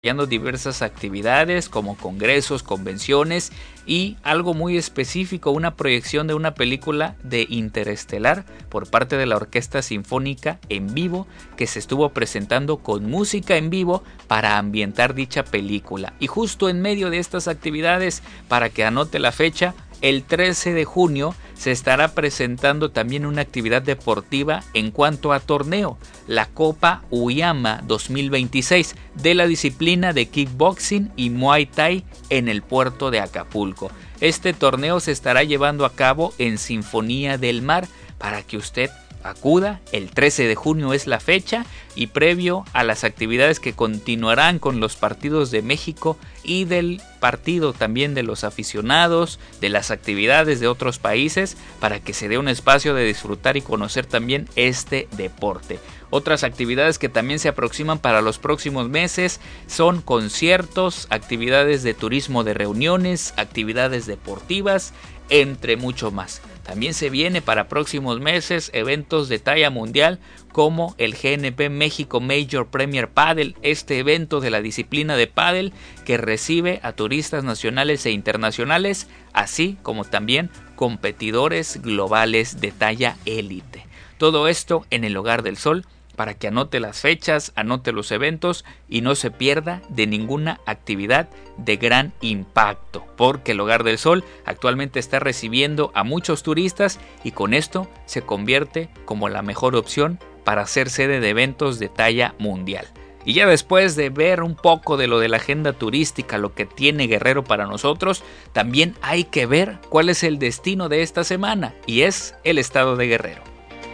diversas actividades como congresos, convenciones y algo muy específico, una proyección de una película de Interestelar por parte de la Orquesta Sinfónica en vivo que se estuvo presentando con música en vivo para ambientar dicha película. Y justo en medio de estas actividades, para que anote la fecha, el 13 de junio se estará presentando también una actividad deportiva en cuanto a torneo, la Copa Uyama 2026 de la disciplina de kickboxing y Muay Thai en el puerto de Acapulco. Este torneo se estará llevando a cabo en Sinfonía del Mar para que usted acuda. El 13 de junio es la fecha y previo a las actividades que continuarán con los partidos de México y del partido también de los aficionados, de las actividades de otros países, para que se dé un espacio de disfrutar y conocer también este deporte. Otras actividades que también se aproximan para los próximos meses son conciertos, actividades de turismo de reuniones, actividades deportivas, entre mucho más. También se viene para próximos meses eventos de talla mundial como el GNP México Major Premier Padel, este evento de la disciplina de pádel que recibe a turistas nacionales e internacionales, así como también competidores globales de talla élite. Todo esto en el Hogar del Sol, para que anote las fechas, anote los eventos y no se pierda de ninguna actividad de gran impacto, porque el Hogar del Sol actualmente está recibiendo a muchos turistas y con esto se convierte como la mejor opción para ser sede de eventos de talla mundial. Y ya después de ver un poco de lo de la agenda turística, lo que tiene Guerrero para nosotros, también hay que ver cuál es el destino de esta semana, y es el estado de Guerrero.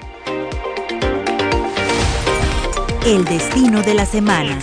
El destino de la semana.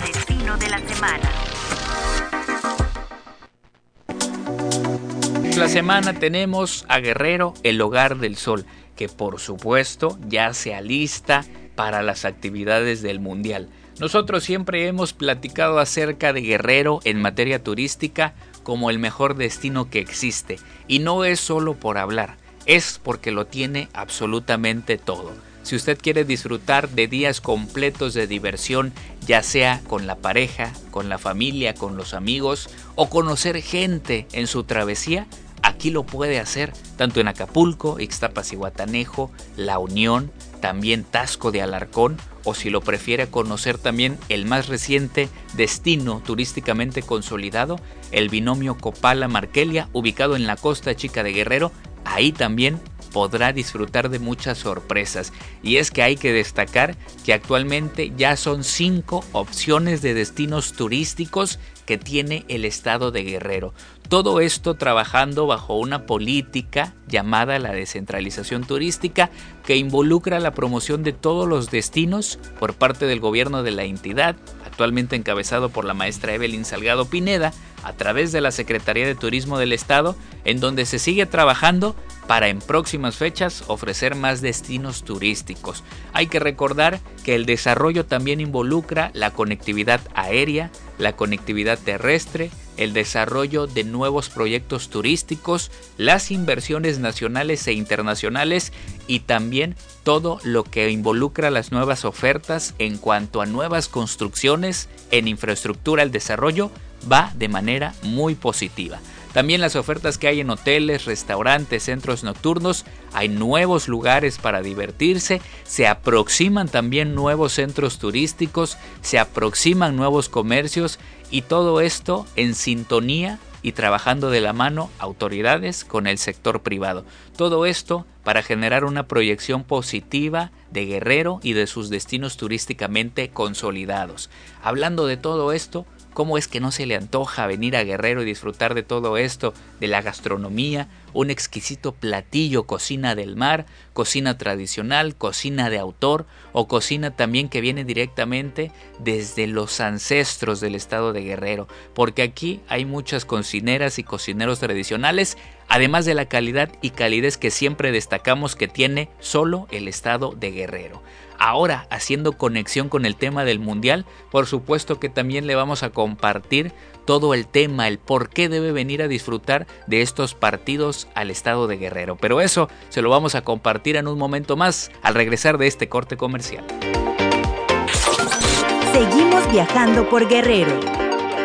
La semana tenemos a Guerrero, el Hogar del Sol, que por supuesto ya se alista para las actividades del Mundial. Nosotros siempre hemos platicado acerca de Guerrero en materia turística como el mejor destino que existe, y no es solo por hablar, es porque lo tiene absolutamente todo. Si usted quiere disfrutar de días completos de diversión, ya sea con la pareja, con la familia, con los amigos o conocer gente en su travesía, aquí lo puede hacer tanto en Acapulco, Ixtapas y Guatanejo, La Unión, también Taxco de Alarcón, o si lo prefiere conocer también el más reciente destino turísticamente consolidado, el binomio Copala-Markelia, ubicado en la Costa Chica de Guerrero. Ahí también podrá disfrutar de muchas sorpresas, y es que hay que destacar que actualmente ya son 5 opciones de destinos turísticos que tiene el estado de Guerrero. Todo esto trabajando bajo una política llamada la descentralización turística, que involucra la promoción de todos los destinos por parte del gobierno de la entidad, actualmente encabezado por la maestra Evelyn Salgado Pineda, a través de la Secretaría de Turismo del Estado, en donde se sigue trabajando para en próximas fechas ofrecer más destinos turísticos. Hay que recordar que el desarrollo también involucra la conectividad aérea, la conectividad terrestre, el desarrollo de nuevos proyectos turísticos, las inversiones nacionales e internacionales y también todo lo que involucra las nuevas ofertas en cuanto a nuevas construcciones en infraestructura. El desarrollo va de manera muy positiva. También las ofertas que hay en hoteles, restaurantes, centros nocturnos, hay nuevos lugares para divertirse, se aproximan también nuevos centros turísticos, se aproximan nuevos comercios, y todo esto en sintonía y trabajando de la mano autoridades con el sector privado. Todo esto para generar una proyección positiva de Guerrero y de sus destinos turísticamente consolidados. Hablando de todo esto, ¿cómo es que no se le antoja venir a Guerrero y disfrutar de todo esto, de la gastronomía, un exquisito platillo, cocina del mar, cocina tradicional, cocina de autor o cocina también que viene directamente desde los ancestros del estado de Guerrero? Porque aquí hay muchas cocineras y cocineros tradicionales, además de la calidad y calidez que siempre destacamos que tiene solo el estado de Guerrero. Ahora, haciendo conexión con el tema del Mundial, por supuesto que también le vamos a compartir todo el tema, el por qué debe venir a disfrutar de estos partidos al estado de Guerrero. Pero eso se lo vamos a compartir en un momento más, al regresar de este corte comercial. Seguimos viajando por Guerrero.